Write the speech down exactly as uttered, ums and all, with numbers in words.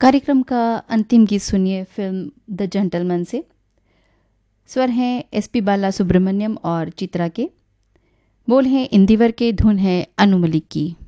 कार्यक्रम का अंतिम गीत सुनिए फिल्म द जेंटलमैन से। स्वर हैं एस पी बाला सुब्रमण्यम और चित्रा के। बोल हैं इंदिवर के, धुन है अनु मलिक की।